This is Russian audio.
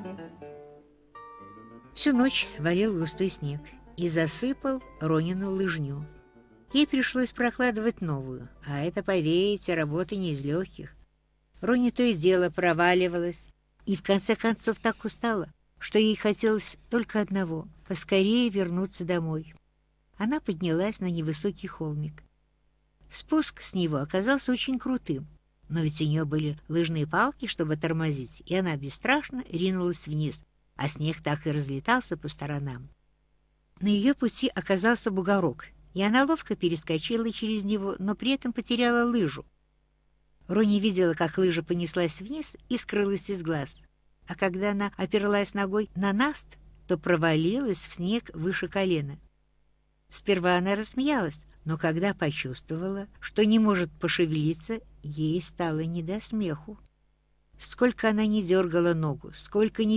Всю ночь валил густой снег и засыпал Ронину лыжню. Ей пришлось прокладывать новую, а это, поверьте, работа не из легких. Роня то и дело проваливалась, и в конце концов так устала, что ей хотелось только одного — поскорее вернуться домой. Она поднялась на невысокий холмик. Спуск с него оказался очень крутым, но ведь у нее были лыжные палки, чтобы тормозить, и она бесстрашно ринулась вниз, а снег так и разлетался по сторонам. На ее пути оказался бугорок, и она ловко перескочила через него, но при этом потеряла лыжу. Рони видела, как лыжа понеслась вниз и скрылась из глаз, а когда она оперлась ногой на наст, то провалилась в снег выше колена. Сперва она рассмеялась, но когда почувствовала, что не может пошевелиться, ей стало не до смеху. Сколько она ни дергала ногу, сколько ни